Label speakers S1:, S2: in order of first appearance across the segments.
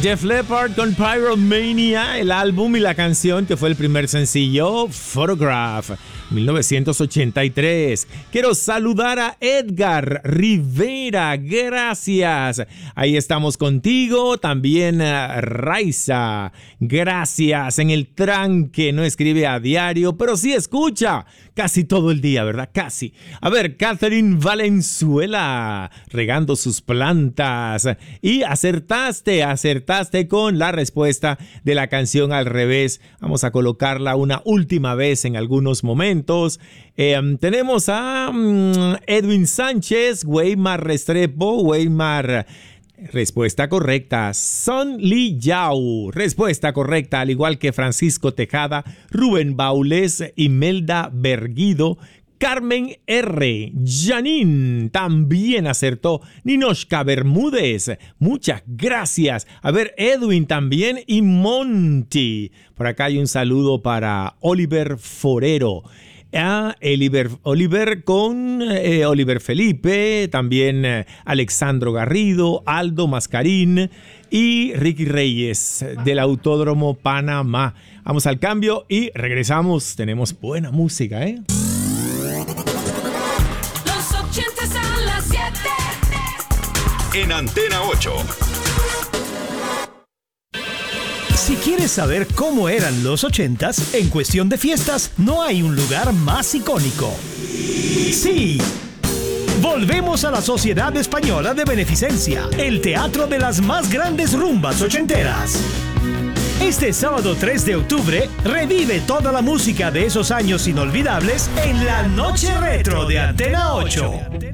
S1: Def Leppard con Pyromania, el álbum y la canción que fue el primer sencillo, Photograph, 1983. Quiero saludar a Edgar Rivera, gracias. Ahí estamos contigo. También Raiza, gracias. En el tranque, no escribe a diario, pero sí escucha casi todo el día, ¿verdad? Casi. A ver, Catherine Valenzuela, regando sus plantas. Y acertaste con la respuesta de la canción al revés. Vamos a colocarla una última vez en algunos momentos. Tenemos a Edwin Sánchez, Weimar Restrepo, Weimar. Respuesta correcta. Son Li Yao. Respuesta correcta, al igual que Francisco Tejada, Rubén Baules, Imelda Berguido, Carmen R. Janine también acertó. Ninoshka Bermúdez, muchas gracias. A ver, Edwin también y Monty. Por acá hay un saludo para Oliver Forero. Oliver con Oliver Felipe, también Alexandro Garrido, Aldo Mascarín y Ricky Reyes del Autódromo Panamá. Vamos al cambio y regresamos. Tenemos buena música, ¿eh?
S2: Los 80s a las 7
S3: en Antena 8.
S4: Si quieres saber cómo eran los 80s, en cuestión de fiestas, no hay un lugar más icónico. Sí. Volvemos a la Sociedad Española de Beneficencia, el teatro de las más grandes rumbas ochenteras. Este sábado 3 de octubre, revive toda la música de esos años inolvidables en la Noche Retro de Antena 8.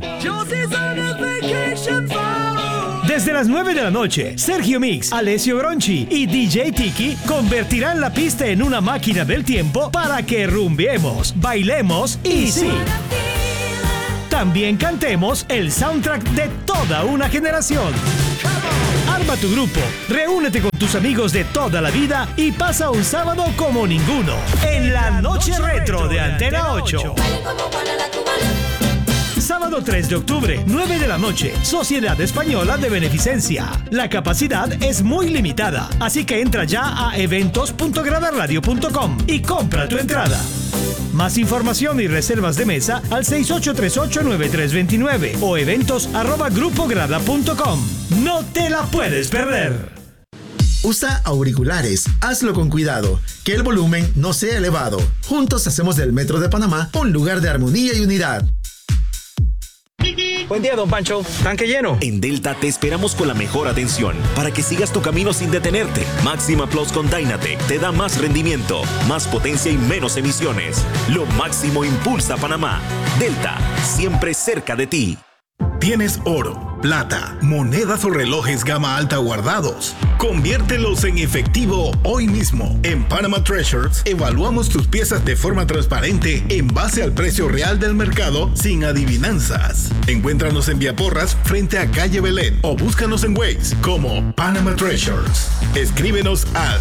S4: Desde las 9 de la noche, Sergio Mix, Alessio Gronchi y DJ Tiki convertirán la pista en una máquina del tiempo para que rumbiemos, bailemos y sí, también cantemos el soundtrack de toda una generación. Arma tu grupo, reúnete con tus amigos de toda la vida y pasa un sábado como ninguno en la Noche Retro de Antena 8. Sábado 3 de octubre, 9 de la noche, Sociedad Española de Beneficencia. La capacidad es muy limitada, así que entra ya a eventos.gradaradio.com y compra tu entrada. Más información y reservas de mesa al 6838-9329 o eventos@grupograda.com. No te la puedes perder.
S5: Usa auriculares, hazlo con cuidado, que el volumen no sea elevado. Juntos hacemos del Metro de Panamá un lugar de armonía y unidad.
S6: Buen día, don Pancho. ¿Tanque lleno?
S7: En Delta te esperamos con la mejor atención para que sigas tu camino sin detenerte. Máxima Plus con Dynatec te da más rendimiento, más potencia y menos emisiones. Lo máximo impulsa Panamá. Delta, siempre cerca de ti.
S8: ¿Tienes oro, plata, monedas o relojes gama alta guardados? Conviértelos en efectivo hoy mismo. En Panama Treasures evaluamos tus piezas de forma transparente en base al precio real del mercado sin adivinanzas. Encuéntranos en Viaporras frente a Calle Belén o búscanos en Waze como Panama Treasures. Escríbenos al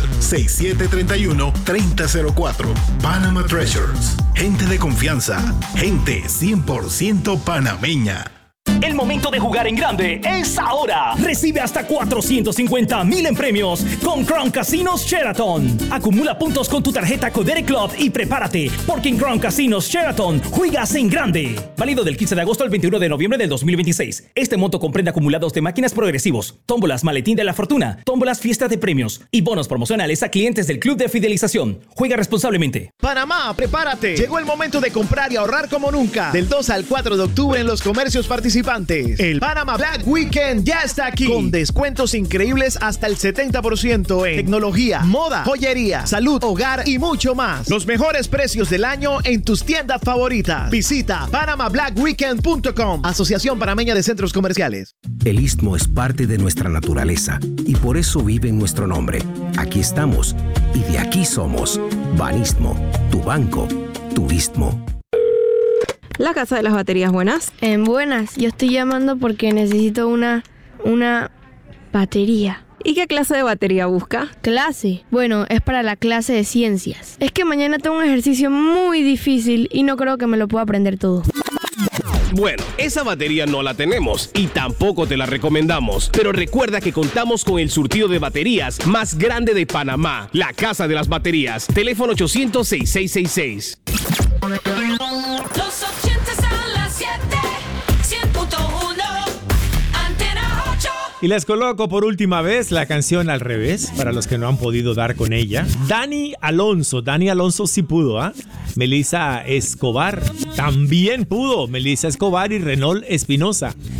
S8: 6731-3004. Panama Treasures. Gente de confianza. Gente 100% panameña.
S9: El momento de jugar en grande es ahora. Recibe hasta 450,000 en premios con Crown Casinos Sheraton. Acumula puntos con tu tarjeta Codere Club y prepárate, porque en Crown Casinos Sheraton juegas en grande. Válido del 15 de agosto al 21 de noviembre del 2026. Este monto comprende acumulados de máquinas progresivos, tómbolas Maletín de la Fortuna, tómbolas Fiesta de Premios y bonos promocionales a clientes del Club de Fidelización. Juega responsablemente.
S10: Panamá, prepárate. Llegó el momento de comprar y ahorrar como nunca. Del 2 al 4 de octubre en los comercios participantes. El Panama Black Weekend ya está aquí, con descuentos increíbles hasta el 70% en tecnología, moda, joyería, salud, hogar y mucho más. Los mejores precios del año en tus tiendas favoritas. Visita panamablackweekend.com, Asociación Panameña de Centros Comerciales.
S11: El Istmo es parte de nuestra naturaleza y por eso vive en nuestro nombre. Aquí estamos y de aquí somos. Banistmo, tu banco, tu Istmo.
S12: La Casa de las Baterías, buenas.
S13: Buenas, yo estoy llamando porque necesito una batería.
S12: ¿Y qué clase de batería busca?
S13: ¿Clase? Bueno, es para la clase de ciencias. Es que mañana tengo un ejercicio muy difícil y no creo que me lo pueda aprender todo.
S14: Bueno, esa batería no la tenemos y tampoco te la recomendamos. Pero recuerda que contamos con el surtido de baterías más grande de Panamá. La Casa de las Baterías. Teléfono 800-6666.
S2: Los 80s a las 7, 100.1, Antena 8.
S1: Y les coloco por última vez la canción al revés, para los que no han podido dar con ella. Dani Alonso sí pudo, ¿ah? Melissa Escobar también pudo. Melissa Escobar y Renol Espinosa.